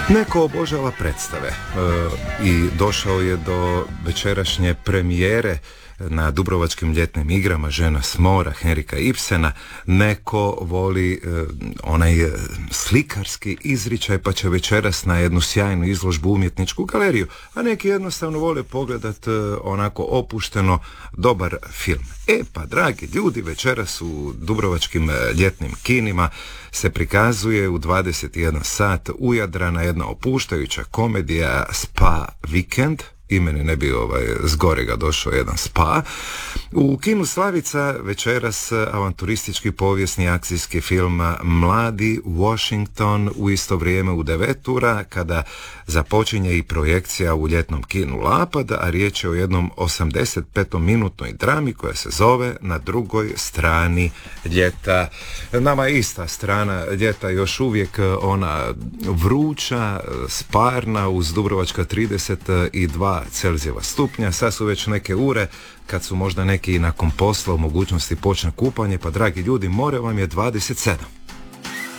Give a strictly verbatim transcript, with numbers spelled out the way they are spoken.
Neko obožava predstave e, i došao je do večerašnje premijere na Dubrovačkim ljetnim igrama Žena s mora Henrika Ibsena. Neko voli e, onaj slikarski izričaj pa će večeras na jednu sjajnu izložbu umjetničku galeriju, a neki jednostavno vole pogledat e, onako opušteno dobar film. E pa dragi ljudi, večeras u Dubrovačkim ljetnim kinima se prikazuje u dvadeset jedan sat ujadrana jedna opuštajuća komedija Spa Vikend. I meni ne bi ovaj, zgorega došao jedan spa. U kinu Slavica večeras avanturistički povijesni akcijski film Mladi Washington u isto vrijeme u devet ura kada započinje i projekcija u ljetnom kinu Lapad, a riječ je o jednom osamdeset pet minutnoj drami koja se zove Na drugoj strani ljeta. Nama je ista strana ljeta još uvijek ona vruća, sparna uz Dubrovačka trideset dva Celzijeva stupnja. Sad su već neke ure kad su možda neki nakon posla u mogućnosti počne kupanje, pa dragi ljudi, more vam je dvadeset sedam.